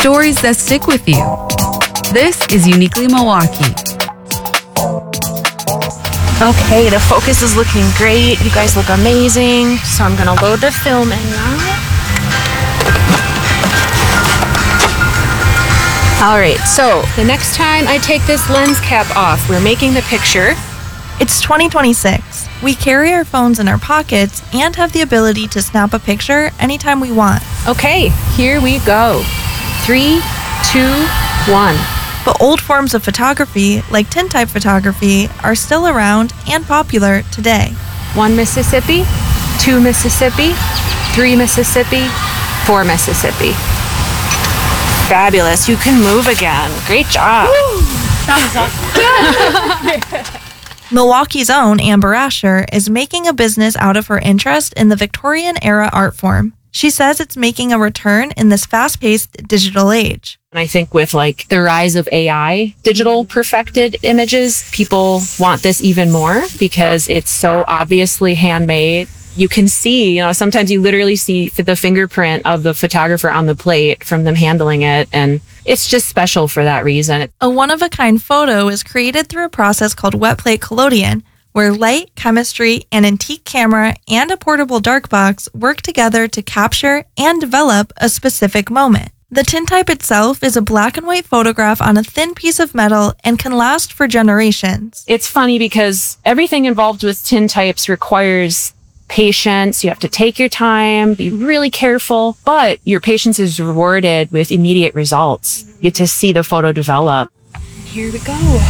Stories that stick with you. This is Uniquely Milwaukee. Okay, the focus is looking great. You guys look amazing. So I'm gonna load the film in now. All right, so the next time I take this lens cap off, we're making the picture. It's 2026. We carry our phones in our pockets and have the ability to snap a picture anytime we want. Okay, here we go. 3, 2, 1. But old forms of photography, like tintype photography, are still around and popular today. 1 Mississippi, 2 Mississippi, 3 Mississippi, 4 Mississippi. Fabulous. You can move again. Great job. Milwaukee's own Amber Asher is making a business out of her interest in the Victorian-era art form. She says it's making a return in this fast-paced digital age. And I think with like the rise of AI, digital perfected images, people want this even more because it's so obviously handmade. You can see, sometimes you literally see the fingerprint of the photographer on the plate from them handling it. And it's just special for that reason. A one-of-a-kind photo is created through a process called wet plate collodion, where light, chemistry, an antique camera, and a portable dark box work together to capture and develop a specific moment. The tintype itself is a black and white photograph on a thin piece of metal and can last for generations. It's funny because everything involved with tintypes requires patience. You have to take your time, be really careful, but your patience is rewarded with immediate results. You get to see the photo develop. Here we go.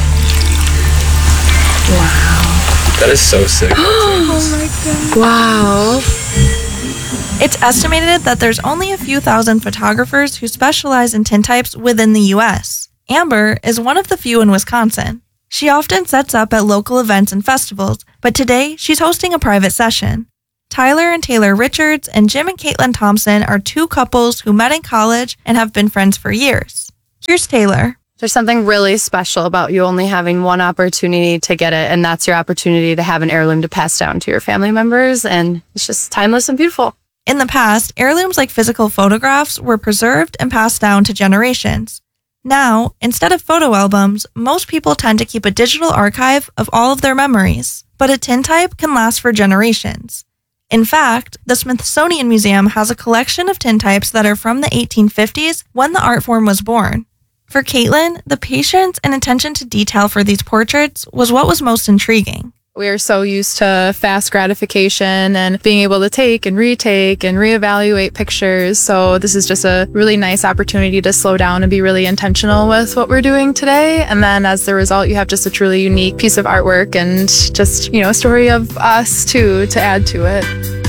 Wow. That is so sick. Oh my God. Wow. It's estimated that there's only a few thousand photographers who specialize in tintypes within the U.S. Amber is one of the few in Wisconsin. She often sets up at local events and festivals, but today she's hosting a private session. Tyler and Taylor Richards and Jim and Caitlin Thompson are two couples who met in college and have been friends for years. Here's Taylor. There's something really special about you only having one opportunity to get it, and that's your opportunity to have an heirloom to pass down to your family members, and it's just timeless and beautiful. In the past, heirlooms like physical photographs were preserved and passed down to generations. Now, instead of photo albums, most people tend to keep a digital archive of all of their memories, but a tintype can last for generations. In fact, the Smithsonian Museum has a collection of tintypes that are from the 1850s when the art form was born. For Caitlin, the patience and attention to detail for these portraits was what was most intriguing. We are so used to fast gratification and being able to take and retake and reevaluate pictures. So this is just a really nice opportunity to slow down and be really intentional with what we're doing today. And then as the result, you have just a truly unique piece of artwork and just, a story of us too to add to it.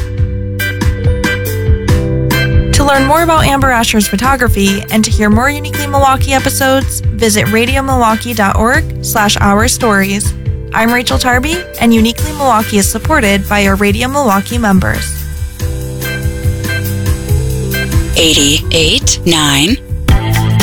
To learn more about Amber Asher's photography and to hear more Uniquely Milwaukee episodes, visit radiomilwaukee.org/ourstories. I'm Rachel Tarby, and Uniquely Milwaukee is supported by our Radio Milwaukee members. 88.9